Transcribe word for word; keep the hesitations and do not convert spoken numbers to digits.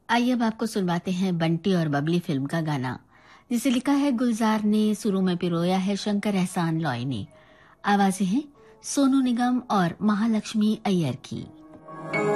आइए अब आपको सुनवाते हैं बंटी और बबली फिल्म का गाना, जिसे लिखा है गुलजार ने, सुरों में पिरोया है शंकर एहसान लॉय ने। आवाजें हैं सोनू निगम और महालक्ष्मी अय्यर की।